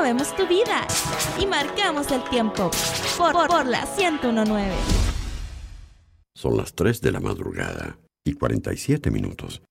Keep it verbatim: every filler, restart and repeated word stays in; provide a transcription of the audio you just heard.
movemos tu vida y marcamos el tiempo por, por, por la ciento nueve. Son las tres de la madrugada y cuarenta y siete minutos.